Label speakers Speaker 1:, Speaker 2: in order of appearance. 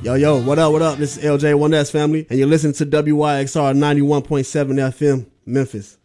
Speaker 1: Yo, what up? This is LJ1S family, and you're listening to WYXR 91.7 FM, Memphis.